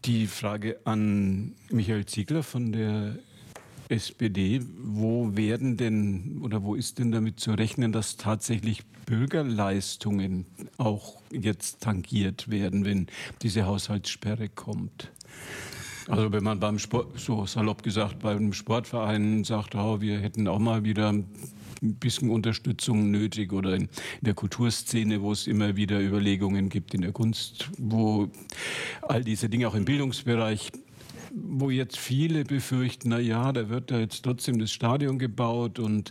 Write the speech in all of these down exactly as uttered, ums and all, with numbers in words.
Die Frage an Michael Ziegler von der S P D. Wo werden denn oder wo ist denn damit zu rechnen, dass tatsächlich Bürgerleistungen auch jetzt tangiert werden, wenn diese Haushaltssperre kommt? Also wenn man beim Sport, so salopp gesagt, beim Sportverein sagt, oh, wir hätten auch mal wieder ein bisschen Unterstützung nötig, oder in der Kulturszene, wo es immer wieder Überlegungen gibt, in der Kunst, wo all diese Dinge, auch im Bildungsbereich, wo jetzt viele befürchten, na ja, da wird da jetzt trotzdem das Stadion gebaut und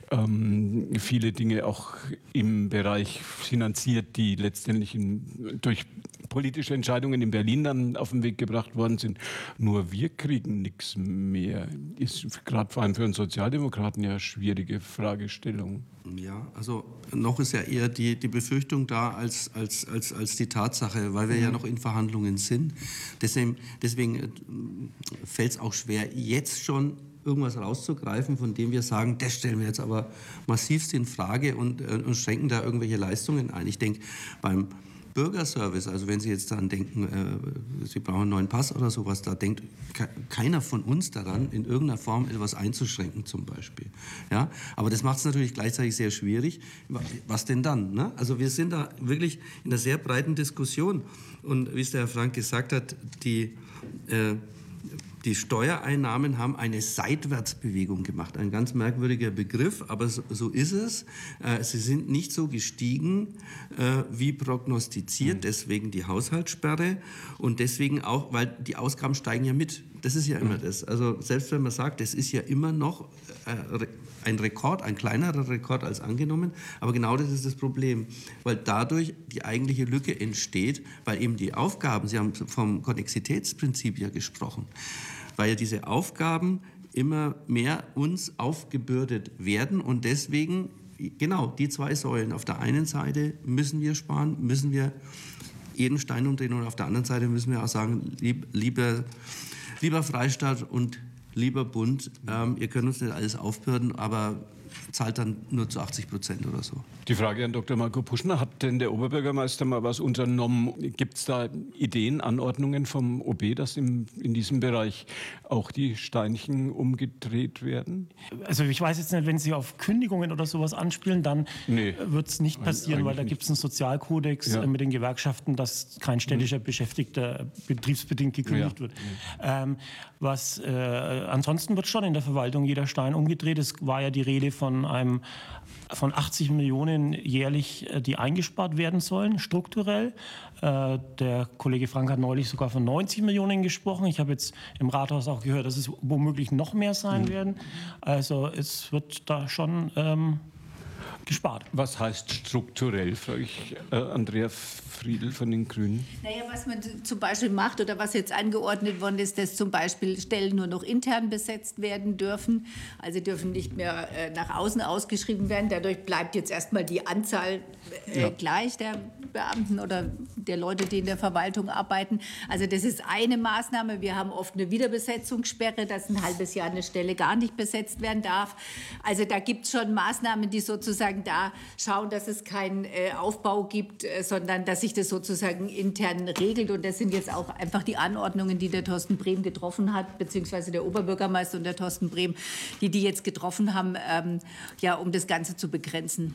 ähm, viele Dinge auch im Bereich finanziert, die letztendlich in, durch politische Entscheidungen in Berlin dann auf den Weg gebracht worden sind. Nur wir kriegen nichts mehr. Ist gerade vor allem für einen Sozialdemokraten ja eine schwierige Fragestellung. Ja, also noch ist ja eher die, die Befürchtung da als, als, als, als die Tatsache, weil wir mhm. ja noch in Verhandlungen sind. Deswegen, deswegen fällt es auch schwer, jetzt schon irgendwas rauszugreifen, von dem wir sagen, das stellen wir jetzt aber massivst in Frage und, und schränken da irgendwelche Leistungen ein. Ich denke, beim Bürgerservice, also wenn Sie jetzt daran denken, äh, Sie brauchen einen neuen Pass oder sowas, da denkt ke- keiner von uns daran, in irgendeiner Form etwas einzuschränken zum Beispiel. Ja? Aber das macht es natürlich gleichzeitig sehr schwierig. Was denn dann? Ne? Also wir sind da wirklich in einer sehr breiten Diskussion. Und wie es der Herr Frank gesagt hat, die... Äh, Die Steuereinnahmen haben eine Seitwärtsbewegung gemacht. Ein ganz merkwürdiger Begriff, aber so, so ist es. Äh, sie sind nicht so gestiegen äh, wie prognostiziert, mhm. deswegen die Haushaltssperre und deswegen auch, weil die Ausgaben steigen ja mit. Das ist ja immer das. Also selbst wenn man sagt, es ist ja immer noch äh, ein Rekord, ein kleinerer Rekord als angenommen, aber genau das ist das Problem, weil dadurch die eigentliche Lücke entsteht, weil eben die Aufgaben, Sie haben vom Konnexitätsprinzip ja gesprochen, weil ja diese Aufgaben immer mehr uns aufgebürdet werden und deswegen, genau, die zwei Säulen. Auf der einen Seite müssen wir sparen, müssen wir jeden Stein umdrehen und auf der anderen Seite müssen wir auch sagen, lieb, lieber, lieber Freistaat und lieber Bund, ähm, ihr könnt uns nicht alles aufbürden, aber zahlt dann nur zu achtzig Prozent oder so. Die Frage an Doktor Marco Puschner, hat denn der Oberbürgermeister mal was unternommen? Gibt es da Ideen, Anordnungen vom O B, dass im, in diesem Bereich auch die Steinchen umgedreht werden? Also ich weiß jetzt nicht, wenn Sie auf Kündigungen oder sowas anspielen, dann nee, wird es nicht passieren, Eig- weil da gibt es einen Sozialkodex ja. mit den Gewerkschaften, dass kein städtischer mhm. Beschäftigter betriebsbedingt gekündigt ja. wird. Ähm, was äh, ansonsten wird schon in der Verwaltung jeder Stein umgedreht. Es war ja die Rede von einem von achtzig Millionen jährlich, die eingespart werden sollen, strukturell. Äh, der Kollege Frank hat neulich sogar von neunzig Millionen gesprochen. Ich habe jetzt im Rathaus auch gehört, dass es womöglich noch mehr sein mhm. werden. Also es wird da schon ähm, gespart. Was heißt strukturell, frage ich äh, Andrea Friedl von den Grünen? Naja, was man zum Beispiel macht oder was jetzt angeordnet worden ist, dass zum Beispiel Stellen nur noch intern besetzt werden dürfen. Also dürfen nicht mehr äh, nach außen ausgeschrieben werden. Dadurch bleibt jetzt erstmal die Anzahl äh, ja. gleich der Beamten oder der Leute, die in der Verwaltung arbeiten. Also das ist eine Maßnahme. Wir haben oft eine Wiederbesetzungssperre, dass ein halbes Jahr eine Stelle gar nicht besetzt werden darf. Also da gibt es schon Maßnahmen, die sozusagen da schauen, dass es keinen äh, Aufbau gibt, äh, sondern dass sich das sozusagen intern regelt. Und das sind jetzt auch einfach die Anordnungen, die der Thorsten Brehm getroffen hat, beziehungsweise der Oberbürgermeister und der Thorsten Brehm, die die jetzt getroffen haben, ähm, ja, um das Ganze zu begrenzen.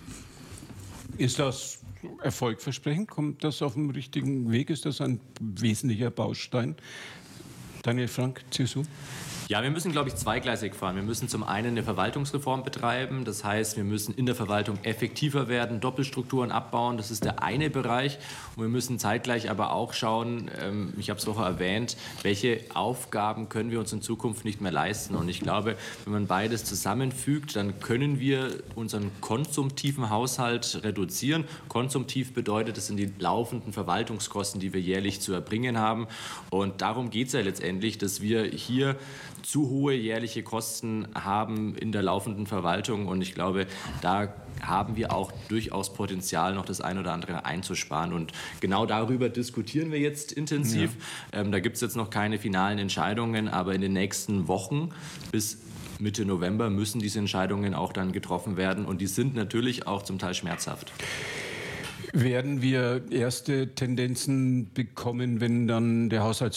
Ist das erfolgversprechend? Kommt das auf dem richtigen Weg? Ist das ein wesentlicher Baustein? Daniel Frank, C S U? Ja, wir müssen, glaube ich, zweigleisig fahren. Wir müssen zum einen eine Verwaltungsreform betreiben. Das heißt, wir müssen in der Verwaltung effektiver werden, Doppelstrukturen abbauen. Das ist der eine Bereich. Und wir müssen zeitgleich aber auch schauen, ähm, ich habe es vorher erwähnt, welche Aufgaben können wir uns in Zukunft nicht mehr leisten. Und ich glaube, wenn man beides zusammenfügt, dann können wir unseren konsumtiven Haushalt reduzieren. Konsumtiv bedeutet, das sind die laufenden Verwaltungskosten, die wir jährlich zu erbringen haben. Und darum geht es ja letztendlich, dass wir hier zu hohe jährliche Kosten haben in der laufenden Verwaltung. Und ich glaube, da haben wir auch durchaus Potenzial, noch das ein oder andere einzusparen. Und genau darüber diskutieren wir jetzt intensiv. Ja. Ähm, da gibt es jetzt noch keine finalen Entscheidungen, aber in den nächsten Wochen bis Mitte November müssen diese Entscheidungen auch dann getroffen werden. Und die sind natürlich auch zum Teil schmerzhaft. Werden wir erste Tendenzen bekommen, wenn dann der Haushalt